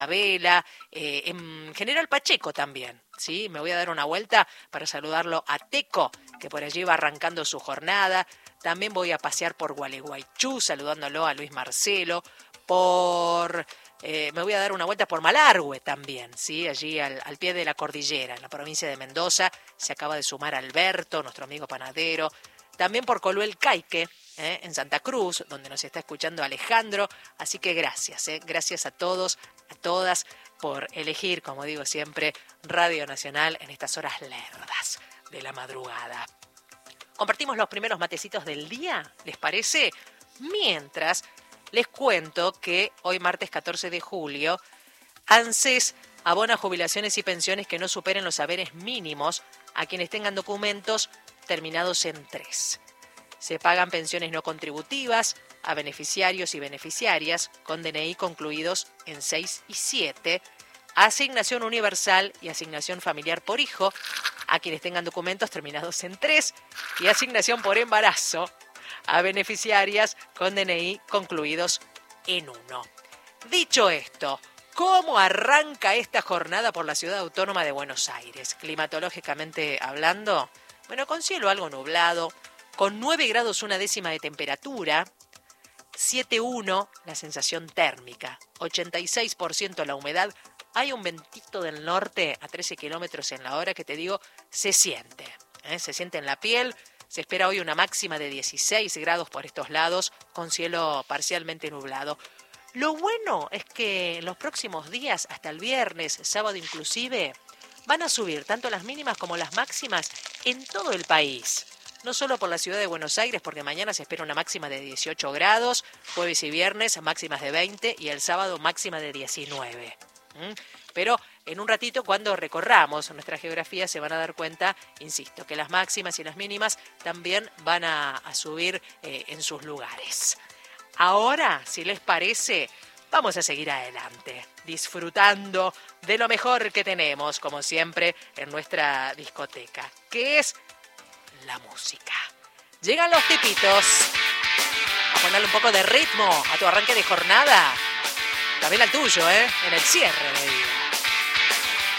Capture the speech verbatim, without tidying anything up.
Vela, eh, en General Pacheco también, ¿sí? Me voy a dar una vuelta para saludarlo a Teco, que por allí va arrancando su jornada. También voy a pasear por Gualeguaychú, saludándolo a Luis Marcelo, por... Eh, me voy a dar una vuelta por Malargüe también, ¿sí? Allí al, al pie de la cordillera, en la provincia de Mendoza. Se acaba de sumar Alberto, nuestro amigo panadero. También por Coluel Caique, ¿eh? En Santa Cruz, donde nos está escuchando Alejandro. Así que gracias, ¿eh? Gracias a todos, a todas, por elegir, como digo siempre, Radio Nacional en estas horas lerdas de la madrugada. Compartimos los primeros matecitos del día, ¿les parece? Mientras les cuento que hoy martes catorce de julio, ANSES abona jubilaciones y pensiones que no superen los haberes mínimos a quienes tengan documentos terminados en tres. Se pagan pensiones no contributivas a beneficiarios y beneficiarias con D N I concluidos en seis y siete, asignación universal y asignación familiar por hijo a quienes tengan documentos terminados en tres y asignación por embarazo a beneficiarias con D N I concluidos en uno. Dicho esto, ¿cómo arranca esta jornada por la Ciudad Autónoma de Buenos Aires? Climatológicamente hablando, bueno, con cielo algo nublado, con nueve grados una décima de temperatura, siete coma uno la sensación térmica, ochenta y seis por ciento la humedad, hay un ventito del norte a trece kilómetros en la hora que te digo, se siente, ¿eh? Se siente en la piel. Se espera hoy una máxima de dieciséis grados por estos lados, con cielo parcialmente nublado. Lo bueno es que en los próximos días, hasta el viernes, sábado inclusive, van a subir tanto las mínimas como las máximas en todo el país. No solo por la ciudad de Buenos Aires, porque mañana se espera una máxima de dieciocho grados, jueves y viernes máximas de veinte y el sábado máxima de diecinueve. ¿Mm? Pero en un ratito, cuando recorramos nuestra geografía, se van a dar cuenta, insisto, que las máximas y las mínimas también van a, a subir eh, en sus lugares. Ahora, si les parece, vamos a seguir adelante, disfrutando de lo mejor que tenemos, como siempre, en nuestra discoteca, que es la música. Llegan los tipitos a ponerle un poco de ritmo a tu arranque de jornada, también al tuyo, ¿eh? En el cierre de día.